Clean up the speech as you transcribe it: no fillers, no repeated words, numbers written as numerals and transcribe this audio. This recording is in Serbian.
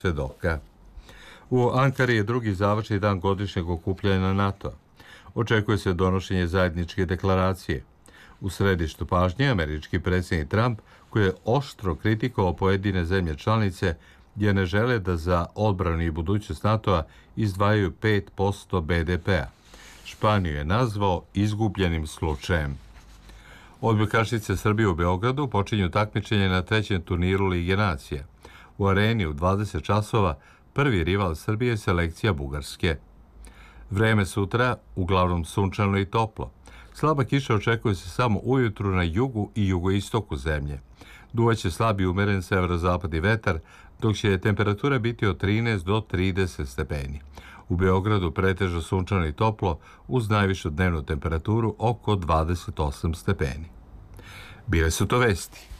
svedoka. U Ankari je drugi završni dan godišnjeg okupljanja NATO. Očekuje se donošenje zajedničke deklaracije. U središtu pažnje američki predsjednik Trump, koji je oštro kritikovao pojedine zemlje članice, jer ne žele da za odbranu i budućnost NATO-a izdvajaju 5% BDP-a. Španiju je nazvao izgubljenim slučajem. Odbojkašice Srbije u Beogradu počinju takmičenje na trećem turniru Lige nacija. U areni u 20 časova prvi rival Srbije je selekcija Bugarske. Vreme sutra uglavnom sunčano i toplo. Slaba kiša očekuje se samo ujutru na jugu i jugoistoku zemlje. Duvaće slab i umeren severozapadni vetar, dok će temperatura biti od 13 do 30 stepeni. U Beogradu pretežno sunčano i toplo, uz najvišu dnevnu temperaturu oko 28 stepeni. Bile su to vesti.